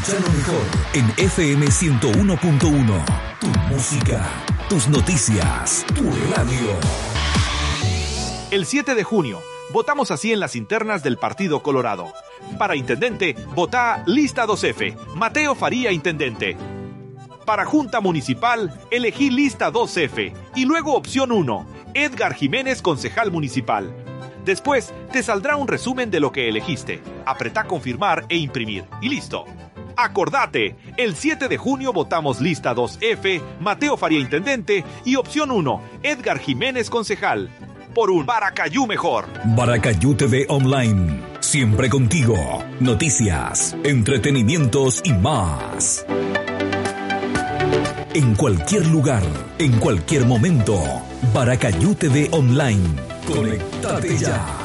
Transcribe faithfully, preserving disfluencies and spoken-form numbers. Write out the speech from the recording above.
Escucha lo mejor en F M ciento uno punto uno. Tu música, tus noticias, tu radio. El siete de junio, votamos así en las internas del Partido Colorado. Para intendente, vota lista dos F, Mateo Faría intendente. Para Junta Municipal, elegí lista dos F y luego opción uno, Edgar Jiménez concejal municipal. Después te saldrá un resumen de lo que elegiste. Apretá confirmar e imprimir y listo. Acordate, el siete de junio votamos lista dos F, Mateo Faría intendente y opción uno, Edgar Jiménez concejal. Por un Baracayú mejor. Baracayú T V Online, siempre contigo. Noticias, entretenimientos y más. En cualquier lugar, en cualquier momento. Baracayú T V Online. Conectate ya.